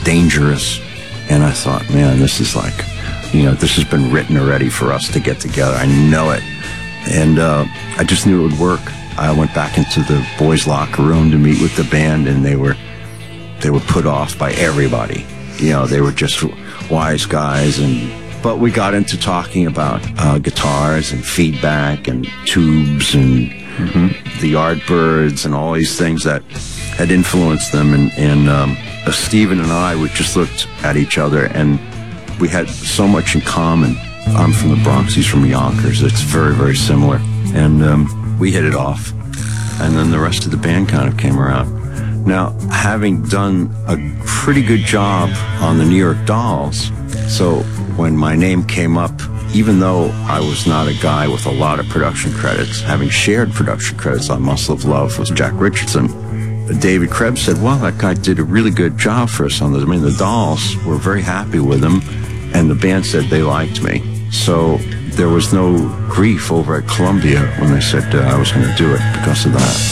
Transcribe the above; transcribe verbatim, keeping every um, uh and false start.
dangerous. And I thought, man, this is like, you know, this has been written already for us to get together. I know it. And uh, I just knew it would work. I went back into the boys' locker room to meet with the band, and they were they were put off by everybody. You know, they were just wise guys. And but we got into talking about uh, guitars and feedback and tubes and mm-hmm. the Yardbirds and all these things that had influenced them. And, and um, uh, Steven and I, we just looked at each other, and we had so much in common. I'm from the Bronx, he's from Yonkers. It's very, very similar. And um, we hit it off. And then the rest of the band kind of came around. Now, having done a pretty good job on the New York Dolls, so when my name came up, even though I was not a guy with a lot of production credits, having shared production credits on Muscle of Love with Jack Richardson, David Krebs said, well, that guy did a really good job for us on this. I mean, the Dolls were very happy with him, and the band said they liked me. So there was no grief over at Columbia when they said uh, I was going to do it because of that.